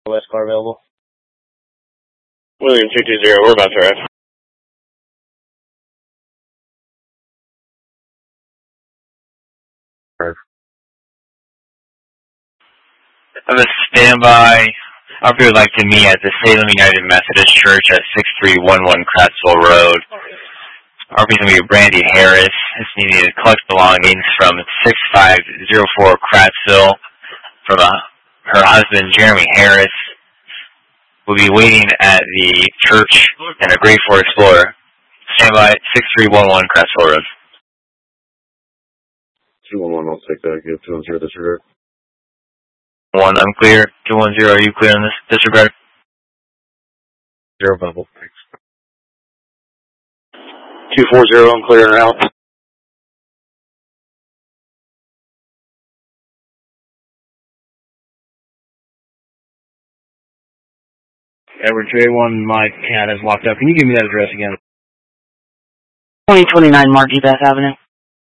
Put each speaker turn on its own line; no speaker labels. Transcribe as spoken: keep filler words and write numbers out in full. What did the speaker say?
West car available.
William two two zero, we're about to arrive.
I'm a standby. Our people would like to meet at the Salem United Methodist Church at six three one one Crattsville Road. Our people will be Brandy Harris. Is needing to collect belongings from six five zero four Crattsville from uh, her husband, Jeremy Harris. We'll be waiting at the church in a Grade four Explorer. Standby at six three one one Crattsville Road.
two one one, I'll take that. Give two one zero disregard.
One, I'm clear. two one zero, are you clear on this? Disregard.
Zero bubble, thanks. two four zero, I'm clear and out.
Edward two eight one, my cat is locked up. Can you give me that address again?
twenty twenty-nine Margie Beth Avenue.